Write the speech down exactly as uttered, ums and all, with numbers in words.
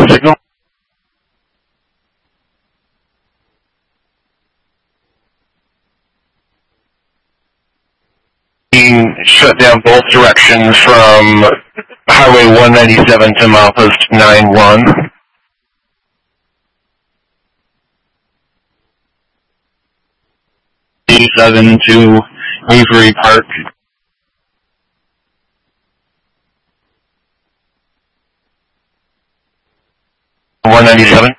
signal. Shut down both directions from Highway one ninety-seven to Milepost nine one. eighty-seven to Avery Park. one ninety-seven.